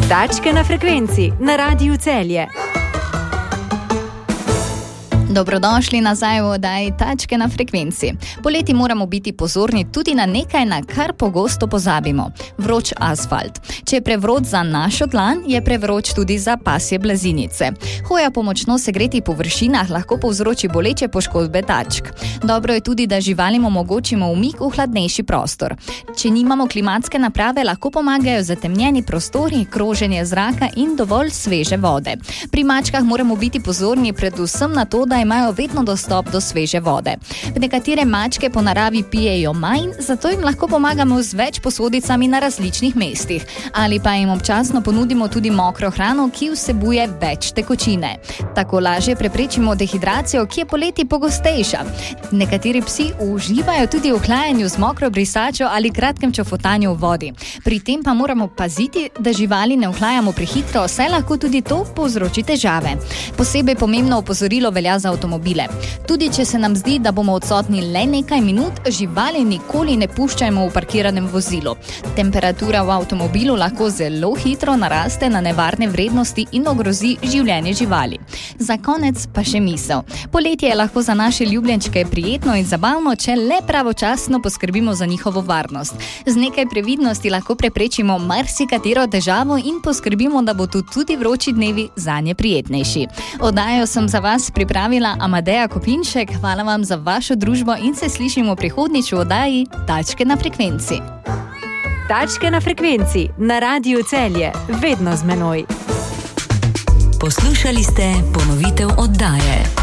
Tačke na frekvenci na Radiu Celje. Dobrodošli nazaj v oddaji Tačke na frekvenci. Poleti moramo biti pozorni tudi na nekaj, na kar pogosto pozabimo. Vroč asfalt. Če je prevroč za našo dlan, je prevroč tudi za pasje blazinice. Hoja po močno segretih površinah lahko povzroči boleče poškodbe tačk. Dobro je tudi, da živalim omogočimo umik v hladnejši prostor. Če nimamo klimatske naprave, lahko pomagajo zatemnjeni prostori, kroženje zraka in dovolj sveže vode. Pri mačkah moramo biti pozorni predvsem na to, da imajo vedno dostop do sveže vode. Nekatere mačke po naravi pijejo manj, zato jim lahko pomagamo z več posodicami na različnih mestih. Ali pa jim občasno ponudimo tudi mokro hrano, ki vsebuje več tekočine. Tako lažje preprečimo dehidracijo, ki je poleti pogostejša. Nekateri psi uživajo tudi v hlajanju z mokro brisačo ali kratkem čofotanju v vodi. Pri tem pa moramo paziti, da živali ne ohlajamo prehitro, saj lahko tudi to povzroči težave. Posebej pomembno opozorilo velja za avtomobile. Tudi če se nam zdi, da bomo odsotni le nekaj minut, živali nikoli ne puščajmo v parkiranem vozilu. Temperatura v avtomobilu lahko zelo hitro naraste na nevarne vrednosti in ogrozi življenje živali. Za konec pa še misel. Poletje je lahko za naše ljubljenčke prijetno in zabavno, če le pravočasno poskrbimo za njihovo varnost. Z nekaj previdnosti lahko preprečimo marsikatero težavo in poskrbimo, da bodo tudi vroči dnevi zanje prijetnejši. Oddajo sem za vas pripravila Amadeja Kopinšek. Hvala vam za vašo družbo in se slišimo prihodnjič v oddaji Tačke na frekvenci. Tačke na frekvenci na Radiu Celje. Vedno z menoj. Poslušali ste ponovitev oddaje.